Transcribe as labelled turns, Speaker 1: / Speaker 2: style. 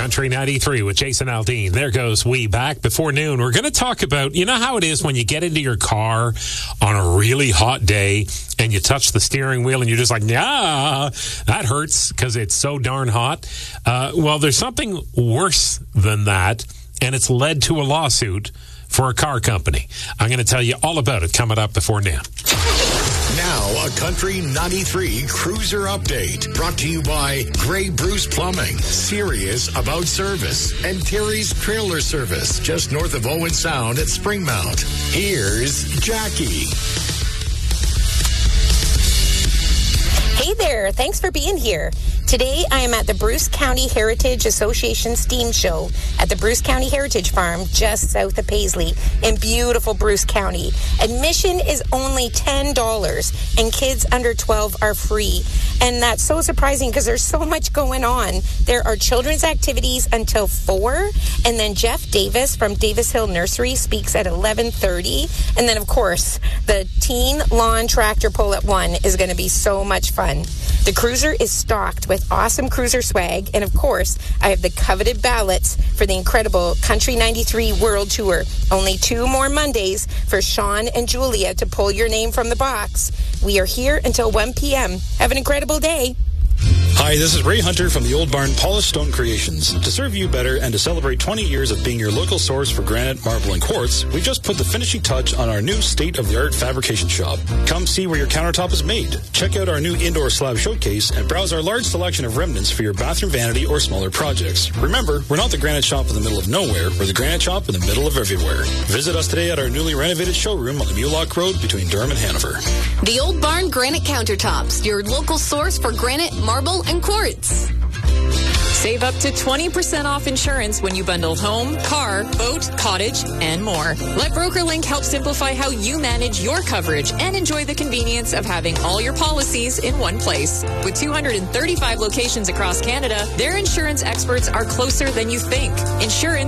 Speaker 1: Country 93 with Jason Aldean. There goes We Back. Before noon, we're going to talk about, you know how it is when you get into your car on a really hot day and you touch the steering wheel and you're just like, yeah, that hurts because it's so darn hot. Well, there's something worse than that, and it's led to a lawsuit for a car company. I'm going to tell you all about it coming up before noon.
Speaker 2: Now, a Country 93 Cruiser Update brought to you by Grey Bruce Plumbing, serious about service, and Terry's Trailer Service, just north of Owen Sound at Springmount. Here's Jackie.
Speaker 3: Hey there, thanks for being here. Today, I am at the Bruce County Heritage Association Steam Show at the Bruce County Heritage Farm just south of Paisley in beautiful Bruce County. Admission is only $10 and kids under 12 are free. And that's so surprising because there's so much going on. There are children's activities until 4, and then Jeff Davis from Davis Hill Nursery speaks at 11:30. And then, of course, the teen lawn tractor pull at 1 is going to be so much fun. The cruiser is stocked with awesome cruiser swag, and of course, I have the coveted ballots for the incredible Country 93 World Tour. Only 2 more Mondays for Sean and Julia to pull your name from the box. We are here until 1 p.m. Have an incredible day.
Speaker 4: Hi, this is Ray Hunter from the Old Barn Polished Stone Creations. To serve you better and to celebrate 20 years of being your local source for granite, marble, and quartz, we just put the finishing touch on our new state-of-the-art fabrication shop. Come see where your countertop is made. Check out our new indoor slab showcase and browse our large selection of remnants for your bathroom vanity or smaller projects. Remember, we're not the granite shop in the middle of nowhere. We're the granite shop in the middle of everywhere. Visit us today at our newly renovated showroom on the Mulock Road between Durham and Hanover.
Speaker 5: The Old Barn Granite Countertops, your local source for granite, marble, and quartz.
Speaker 6: Save up to 20% off insurance when you bundle home, car, boat, cottage, and more. Let BrokerLink help simplify how you manage your coverage and enjoy the convenience of having all your policies in one place. With 235 locations across Canada, their insurance experts are closer than you think. Insurance